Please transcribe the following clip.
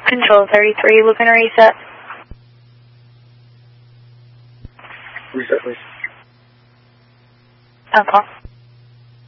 Control 33, looking to reset. Reset, please. Okay.